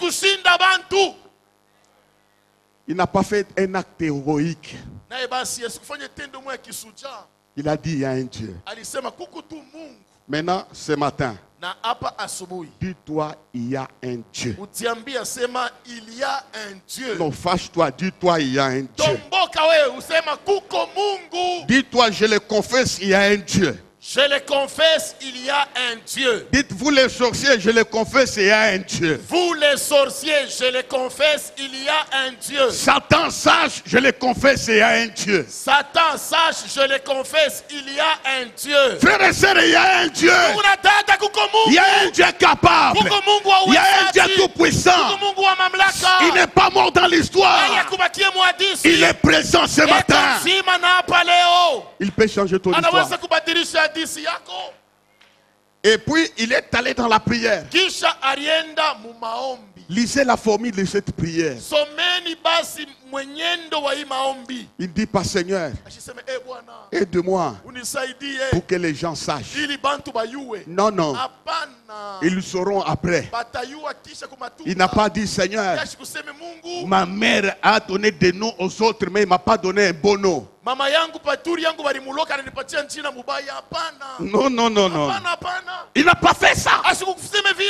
kushinda bantu. Il n'a pas fait un acte héroïque. Naye basi asikufanya tendo moja kisuja. Il a dit il y a un Dieu. Alisema kuko tu Mungu. Maintenant, ce matin, Na hapa asubuhi dis-toi il y a un Dieu. utiambia sema il y a un Dieu. Non, fâche-toi, dis-toi il y a un Dieu. Tomboka wewe usema kuko Mungu. Dis-toi, je le confesse, il y a un Dieu. Je le confesse, il y a un Dieu. Dites-vous les sorciers, je le confesse, il y a un Dieu. Vous les sorciers, je le confesse, il y a un Dieu. Satan sache, je le confesse, il y a un Dieu. Satan sache, je le confesse, il y a un Dieu. Frères et sœurs, il y a un Dieu. Unataka kuko Mungu. Il y a un Dieu capable. Kuko Mungu wa Il y a un Dieu uwezaji. tout puissant. Kuko Mungu wa mamlaka. Il n'est pas mort dans l'histoire. Yeye akubakie mwadisi. Il est présent ce matin. Eko mzima na hapa leo. Il peut changer ton Anaweza histoire. kubadilisha hadithi yako. Et puis, il est allé dans la prière. Kisha alienda mumaombi. Lisez la formule de cette prière. Someni basi mwenyendo wa hii maombi. Il dit pas Seigneur, Ashiseme Bwana, aide-moi unisaidie pour que les gens sachent. ili bantu bayue. Non, non, Hapana. ils le sauront après. Batayua kisha kumatuka. Il n'a pas dit Seigneur, Kashi kuseme Mungu. ma mère a donné des noms aux autres, mais il ne m'a pas donné un bon nom. Mama yangu paturi yangu balimuloka ananipatia jina mubaya. Hapana. Non, non, non, non. Hapana, hapana. Il n'a pas fait ça. Asikuseme vile.